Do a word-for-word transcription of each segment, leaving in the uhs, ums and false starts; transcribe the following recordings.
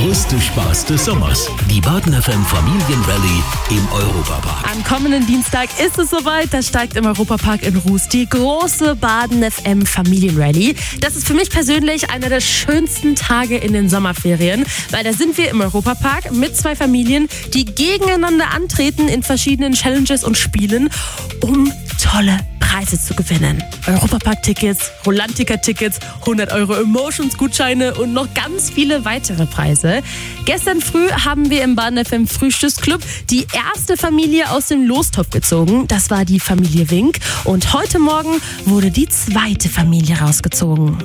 größte Spaß des Sommers. Die Baden F M Familienrallye im Europapark. Am kommenden Dienstag ist es soweit. Da steigt im Europapark in Rust die große Baden F M Familienrallye. Das ist für mich persönlich einer der schönsten Tage in den Sommerferien, weil da sind wir im Europapark mit zwei Familien, die gegeneinander antreten in verschiedenen Challenges und Spielen, um tolle Preise zu gewinnen. Europapark-Tickets, Rolantica-Tickets, hundert Euro Emotions-Gutscheine und noch ganz viele weitere Preise. Gestern früh haben wir im Baden F M Frühstücksclub die erste Familie aus dem Lostopf gezogen. Das war die Familie Wink. Und heute Morgen wurde die zweite Familie rausgezogen.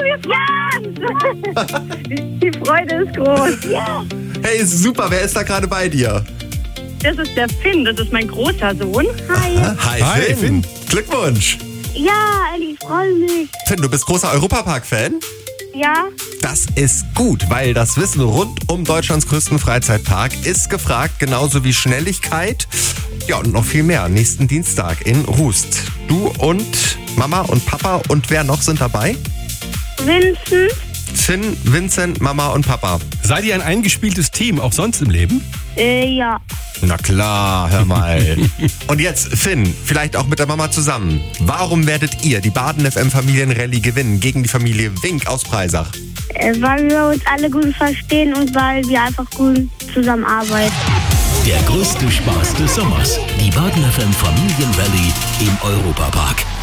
Ja! Die Freude ist groß. Ja! Hey, super. Wer ist da gerade bei dir? Das ist der Finn, das ist mein großer Sohn. Hi. Hi, Hi, Finn. Finn. Glückwunsch. Ja, ich freue mich. Finn, du bist großer Europapark-Fan? Ja? Das ist gut, weil das Wissen rund um Deutschlands größten Freizeitpark ist gefragt, genauso wie Schnelligkeit. Ja, und noch viel mehr. Nächsten Dienstag in Rust. Du und Mama und Papa und wer noch sind dabei? Vincent? Finn, Vincent, Mama und Papa. Seid ihr ein eingespieltes Team, auch sonst im Leben? Äh, ja. Na klar, hör mal. Und jetzt, Finn, vielleicht auch mit der Mama zusammen. Warum werdet ihr die Baden F M Familienrallye gewinnen gegen die Familie Wink aus Breisach? Äh, weil wir uns alle gut verstehen und weil wir einfach gut zusammenarbeiten. Der größte Spaß des Sommers. Die Baden F M Familienrallye im Europapark.